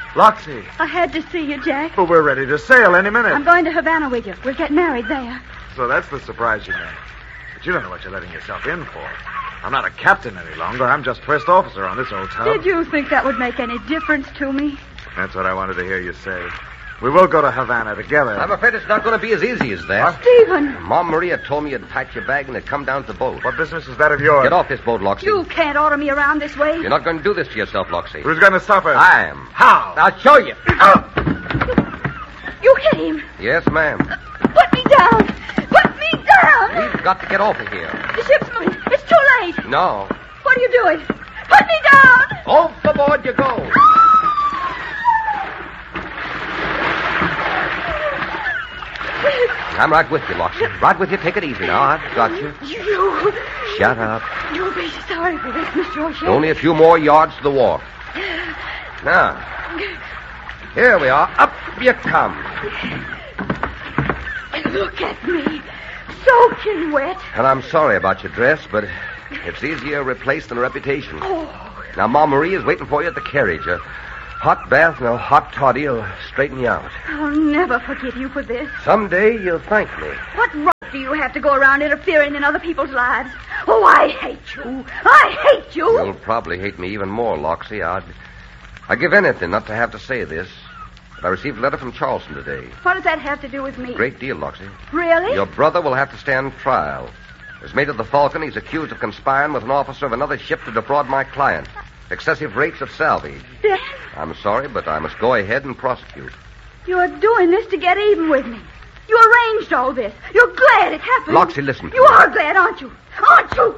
Loxie. I had to see you, Jack. But we're ready to sail any minute. I'm going to Havana with you. We'll get married there. So that's the surprise you made. But you don't know what you're letting yourself in for. I'm not a captain any longer. I'm just first officer on this old tub. Did you think that would make any difference to me? That's what I wanted to hear you say. We will go to Havana together. I'm afraid it's not going to be as easy as that. Stephen! Mom Maria told me you'd pack your bag and you'd come down to the boat. What business is that of yours? Get off this boat, Loxie. You can't order me around this way. You're not going to do this to yourself, Loxie. Who's going to stop us? I am. How? I'll show you. You hit him. Yes, ma'am. Put me down. Put me down. We've got to get off of here. The ship's moving. It's too late. No. What are you doing? Put me down. Overboard you go. I'm right with you, Loxie. Right with you. Take it easy now. I've got you. You. Shut up. You'll be sorry for this, Mr. O'Shea. Only a few more yards to the wharf. Now, here we are. Up you come. Look at me. Soaking wet. And I'm sorry about your dress, but it's easier replaced than a reputation. Oh. Now, Mom Marie is waiting for you at the carriage. A hot bath and a hot toddy will straighten you out. I'll never forgive you for this. Someday you'll thank me. What right do you have to go around interfering in other people's lives? Oh, I hate you. I hate you. You'll probably hate me even more, Loxie. I'd give anything not to have to say this. But I received a letter from Charleston today. What does that have to do with me? Great deal, Loxie. Really? Your brother will have to stand trial. As mate of the Falcon, he's accused of conspiring with an officer of another ship to defraud my client. Excessive rates of salvage. Dan, I'm sorry, but I must go ahead and prosecute. you're doing this to get even with me. You arranged all this. You're glad it happened. Loxie, listen to You me. are glad, aren't you? Aren't you?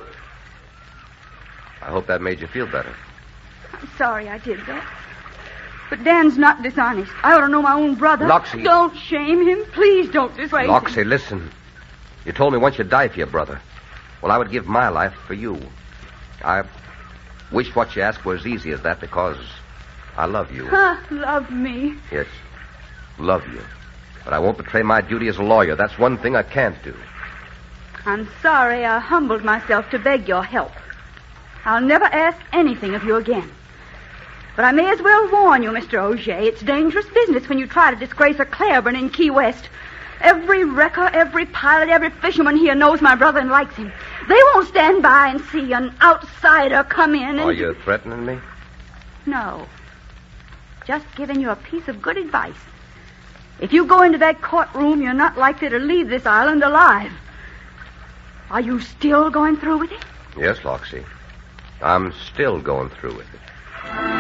I hope that made you feel better. I'm sorry I did that. But Dan's not dishonest. I ought to know my own brother. Loxie. Don't shame him. Please don't dissuade him. Loxie, listen. You told me once you'd die for your brother. Well, I would give my life for you. I wish what you asked were as easy as that because I love you. Love me. Yes, love you. But I won't betray my duty as a lawyer. That's one thing I can't do. I'm sorry I humbled myself to beg your help. I'll never ask anything of you again. But I may as well warn you, Mr. O'Shea, it's dangerous business when you try to disgrace a Claiborne in Key West. Every wrecker, every pilot, every fisherman here knows my brother and likes him. They won't stand by and see an outsider come in and... Are you threatening me? No. Just giving you a piece of good advice. If you go into that courtroom, you're not likely to leave this island alive. Are you still going through with it? Yes, Loxie. I'm still going through with it.